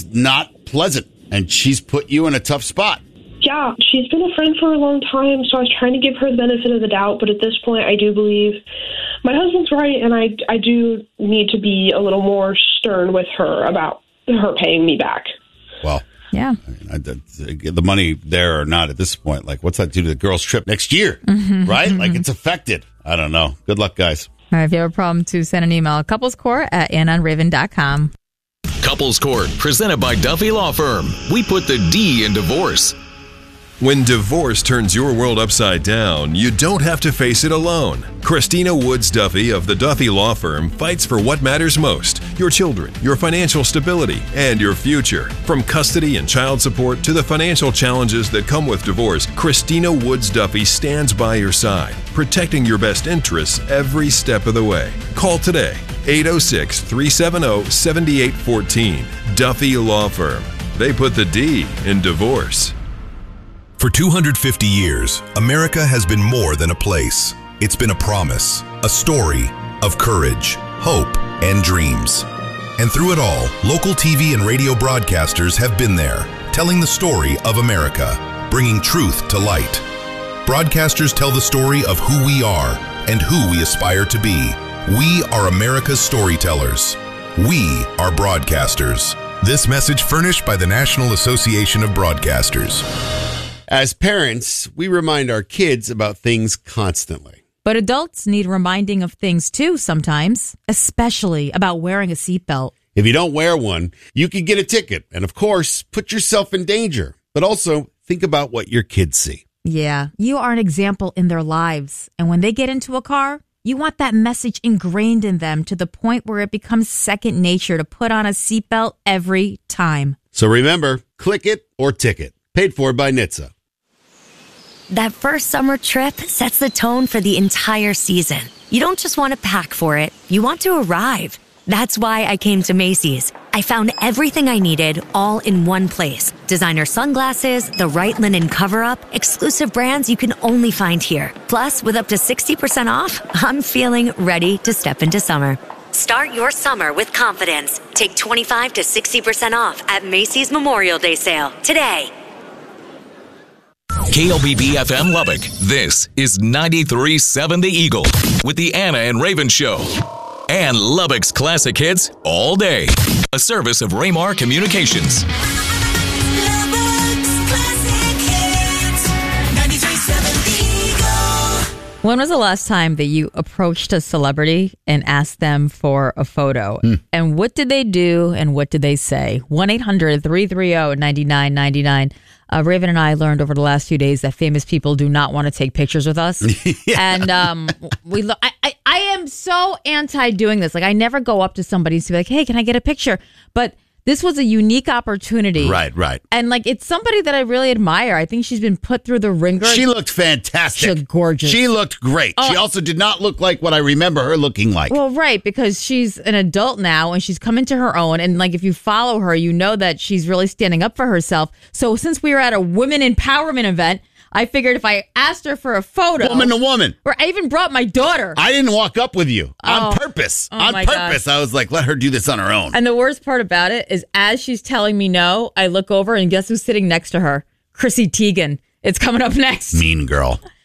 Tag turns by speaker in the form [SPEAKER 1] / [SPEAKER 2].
[SPEAKER 1] not pleasant, and she's put you in a tough spot.
[SPEAKER 2] Yeah, she's been a friend for a long time, so I was trying to give her the benefit of the doubt. But at this point, I do believe my husband's right, and I do need to be a little more stern with her about her paying me back.
[SPEAKER 1] Well,
[SPEAKER 3] yeah,
[SPEAKER 1] the money there or not at this point, like, what's that do to the girl's trip next year, right? Like, it's affected. I don't know. Good luck, guys.
[SPEAKER 3] All right, if you have a problem, to send an email, couplescourt@annonraven.com.
[SPEAKER 4] Couples Court, presented by Duffy Law Firm. We put the D in divorce.
[SPEAKER 5] When divorce turns your world upside down, you don't have to face it alone. Christina Woods Duffy of the Duffy Law Firm fights for what matters most: your children, your financial stability, and your future. From custody and child support to the financial challenges that come with divorce, Christina Woods Duffy stands by your side, protecting your best interests every step of the way. Call today, 806-370-7814. Duffy Law Firm. They put the D in divorce.
[SPEAKER 6] For 250 years, America has been more than a place. It's been a promise, a story of courage, hope, and dreams. And through it all, local TV and radio broadcasters have been there, telling the story of America, bringing truth to light. Broadcasters tell the story of who we are and who we aspire to be. We are America's storytellers. We are broadcasters. This message furnished by the National Association of Broadcasters.
[SPEAKER 1] As parents, we remind our kids about things constantly.
[SPEAKER 3] But adults need reminding of things too sometimes, especially about wearing a seatbelt.
[SPEAKER 1] If you don't wear one, you could get a ticket and, of course, put yourself in danger. But also, think about what your kids see.
[SPEAKER 3] Yeah, you are an example in their lives. And when they get into a car, you want that message ingrained in them to the point where it becomes second nature to put on a seatbelt every time.
[SPEAKER 1] So remember, click it or ticket. Paid for by NHTSA.
[SPEAKER 7] That first summer trip sets the tone for the entire season. You don't just want to pack for it, you want to arrive. That's why I came to Macy's. I found everything I needed all in one place. Designer sunglasses, the right linen cover-up, exclusive brands you can only find here. Plus, with up to 60% off, I'm feeling ready to step into summer. Start your summer with confidence. Take 25 to 60% off at Macy's Memorial Day sale today.
[SPEAKER 4] KLBB FM Lubbock. This is 93.7 The Eagle with the Anna and Raven Show. And Lubbock's classic hits all day. A service of Raymar Communications.
[SPEAKER 8] Lubbock's classic hits. 93.7 The Eagle.
[SPEAKER 3] When was the last time that you approached a celebrity and asked them for a photo? And what did they do and what did they say? 1-800-330-9999. Raven and I learned over the last few days that famous people do not want to take pictures with us. And I am so anti doing this. Like, I never go up to somebody to be like, hey, can I get a picture? But this was a unique opportunity.
[SPEAKER 1] Right.
[SPEAKER 3] And like, it's somebody that I really admire. I think she's been put through the ringer.
[SPEAKER 1] She looked fantastic.
[SPEAKER 3] She looked gorgeous.
[SPEAKER 1] She looked great. She also did not look like what I remember her looking like.
[SPEAKER 3] Well, right, because she's an adult now and she's come into her own. And like, if you follow her, you know that she's really standing up for herself. So since we were at a women empowerment event, I figured if I asked her for a photo.
[SPEAKER 1] Woman to woman.
[SPEAKER 3] Or I even brought my daughter.
[SPEAKER 1] I didn't walk up with you on purpose. On purpose. I was like, let her do this on her own.
[SPEAKER 3] And the worst part about it is as she's telling me no, I look over and guess who's sitting next to her? Chrissy Teigen. It's coming up next.
[SPEAKER 1] Mean girl.